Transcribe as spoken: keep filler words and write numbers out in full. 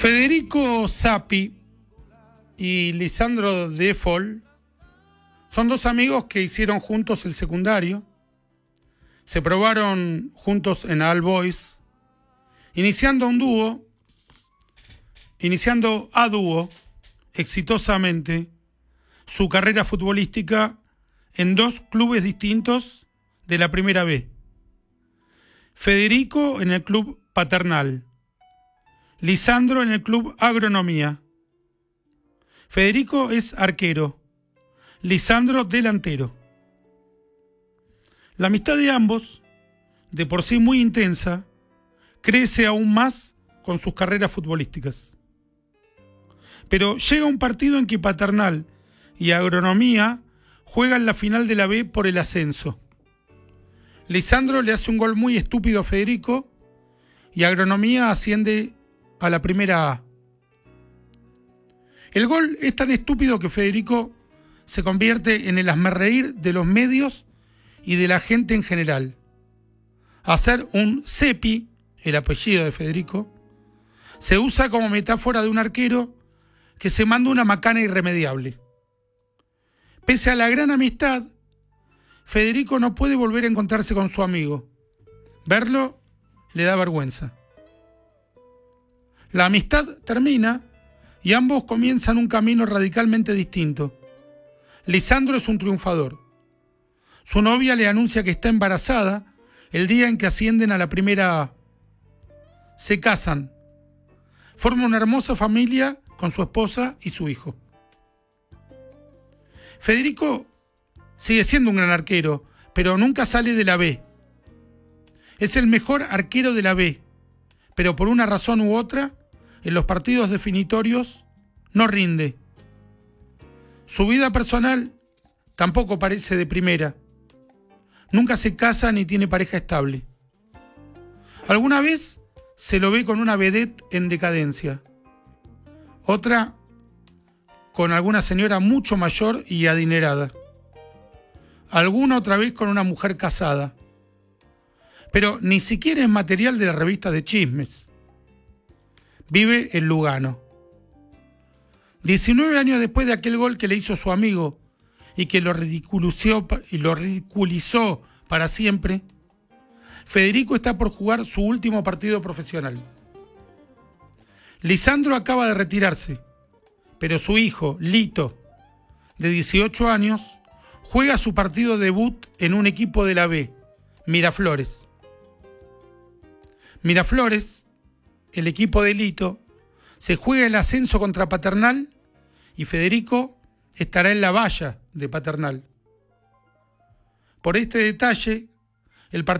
Federico Zappi y Lisandro De Fol son dos amigos que hicieron juntos el secundario, se probaron juntos en All Boys, iniciando un dúo, iniciando a dúo exitosamente su carrera futbolística en dos clubes distintos de la Primera B. Federico en el club Paternal, Lisandro en el club Agronomía. Federico es arquero, Lisandro delantero. La amistad de ambos, de por sí muy intensa, crece aún más con sus carreras futbolísticas. Pero llega un partido en que Paternal y Agronomía juegan la final de la B por el ascenso. Lisandro le hace un gol muy estúpido a Federico y Agronomía asciende a la Primera A. El gol es tan estúpido que Federico se convierte en el hazmerreír de los medios y de la gente en general. Hacer un cepi, el apellido de Federico, se usa como metáfora de un arquero que se manda una macana irremediable. Pese a la gran amistad, Federico no puede volver a encontrarse con su amigo. Verlo le da vergüenza. La amistad termina y ambos comienzan un camino radicalmente distinto. Lisandro es un triunfador. Su novia le anuncia que está embarazada el día en que ascienden a la Primera A. Se casan. Forman una hermosa familia con su esposa y su hijo. Federico sigue siendo un gran arquero, pero nunca sale de la B. Es el mejor arquero de la B, pero por una razón u otra, en los partidos definitorios no rinde. Su vida personal tampoco parece de primera. Nunca se casa ni tiene pareja estable. Alguna vez se lo ve con una vedette en decadencia. Otra con alguna señora mucho mayor y adinerada. Alguna otra vez con una mujer casada. Pero ni siquiera es material de la revista de chismes. Vive en Lugano. diecinueve años después de aquel gol que le hizo su amigo y que lo ridiculizó, y lo ridiculizó para siempre, Federico está por jugar su último partido profesional. Lisandro acaba de retirarse, pero su hijo, Lito, de dieciocho años, juega su partido debut en un equipo de la B, Miraflores. Miraflores, el equipo de Lito, se juega el ascenso contra Paternal y Federico estará en la valla de Paternal. Por este detalle, el partido